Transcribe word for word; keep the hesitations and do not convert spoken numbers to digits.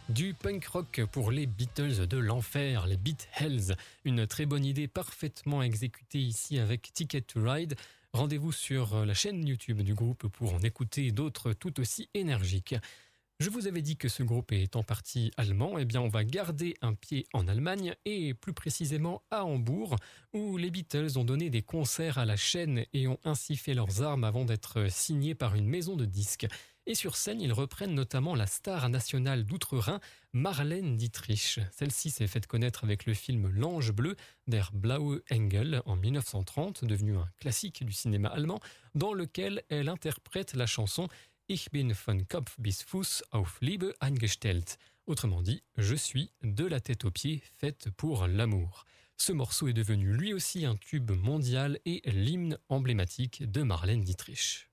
Du punk rock pour les Beatles de l'enfer, les Beat Hells. Une très bonne idée parfaitement exécutée ici avec Ticket to Ride. Rendez-vous sur la chaîne YouTube du groupe pour en écouter d'autres tout aussi énergiques. Je vous avais dit que ce groupe est en partie allemand, eh bien on va garder un pied en Allemagne et plus précisément à Hambourg, où les Beatles ont donné des concerts à la chaîne et ont ainsi fait leurs armes avant d'être signés par une maison de disques. Et sur scène, ils reprennent notamment la star nationale d'Outre-Rhin, Marlène Dietrich. Celle-ci s'est faite connaître avec le film L'Ange bleu Der Blaue Engel en dix-neuf cent trente, devenu un classique du cinéma allemand, dans lequel elle interprète la chanson Ich bin von Kopf bis Fuß auf Liebe eingestellt. Autrement dit, je suis de la tête aux pieds faite pour l'amour. Ce morceau est devenu lui aussi un tube mondial et l'hymne emblématique de Marlène Dietrich.